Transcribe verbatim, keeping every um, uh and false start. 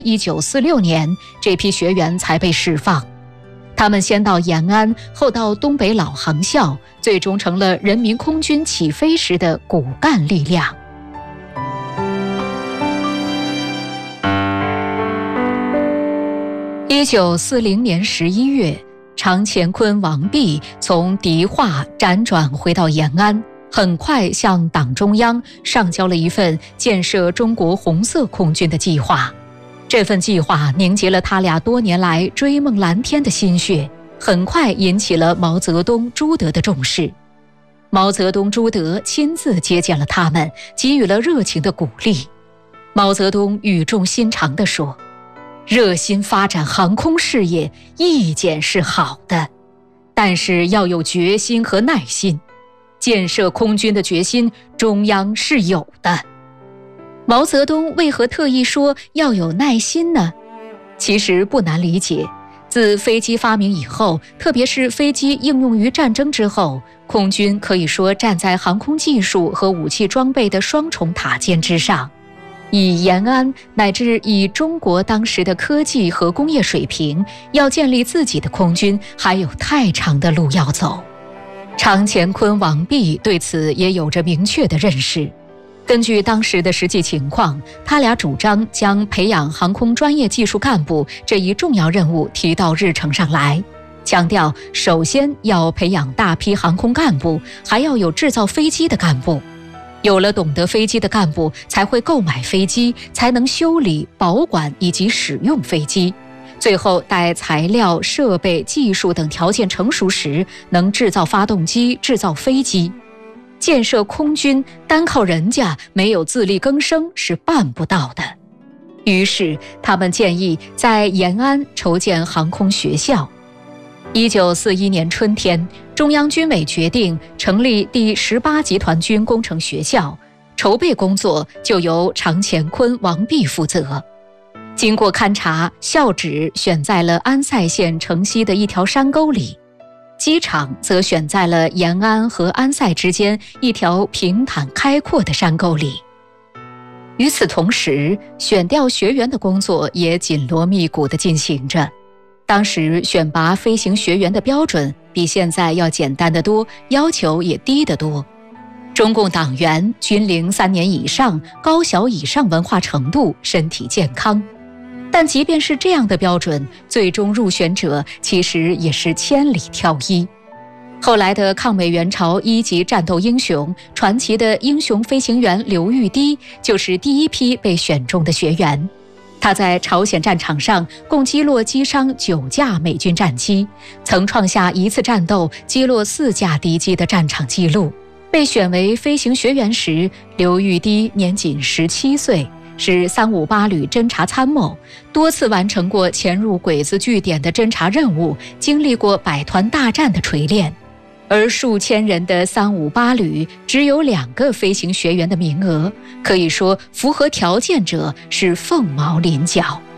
一九四六年，这批学员才被释放。他们先到延安，后到东北老航校，最终成了人民空军起飞时的骨干力量。一九四零年十一月，常乾坤王弼从迪化辗转回到延安，很快向党中央上交了一份建设中国红色空军的计划。这份计划凝结了他俩多年来追梦蓝天的心血，很快引起了毛泽东、朱德的重视。毛泽东、朱德亲自接见了他们，给予了热情的鼓励。毛泽东语重心长地说：“热心发展航空事业，意见是好的，但是要有决心和耐心。建设空军的决心，中央是有的。”毛泽东为何特意说要有耐心呢？其实不难理解，自飞机发明以后，特别是飞机应用于战争之后，空军可以说站在航空技术和武器装备的双重塔尖之上。以延安乃至以中国当时的科技和工业水平，要建立自己的空军，还有太长的路要走。常乾坤、王弼对此也有着明确的认识。根据当时的实际情况，他俩主张将培养航空专业技术干部这一重要任务提到日程上来，强调首先要培养大批航空干部，还要有制造飞机的干部。有了懂得飞机的干部，才会购买飞机，才能修理、保管以及使用飞机。最后待材料、设备、技术等条件成熟时，能制造发动机、制造飞机。建设空军单靠人家没有自力更生是办不到的。于是他们建议在延安筹建航空学校。一九四一年春天，中央军委决定成立第十八集团军工程学校，筹备工作就由常乾坤、王弼负责。经过勘察，校址选在了安塞县城西的一条山沟里，机场则选在了延安和安塞之间一条平坦开阔的山沟里。与此同时，选调学员的工作也紧锣密鼓地进行着。当时选拔飞行学员的标准比现在要简单得多，要求也低得多。中共党员均龄三年以上，高小以上文化程度，身体健康。但即便是这样的标准，最终入选者其实也是千里挑一。后来的抗美援朝一级战斗英雄，传奇的英雄飞行员刘玉滴，就是第一批被选中的学员。他在朝鲜战场上共击落击伤九架美军战机，曾创下一次战斗击落四架敌机的战场纪录。被选为飞行学员时，刘玉滴年仅十七岁，是三五八旅侦察参谋，多次完成过潜入鬼子据点的侦察任务，经历过百团大战的锤炼。而数千人的三五八旅只有两个飞行学员的名额，可以说符合条件者是凤毛麟角。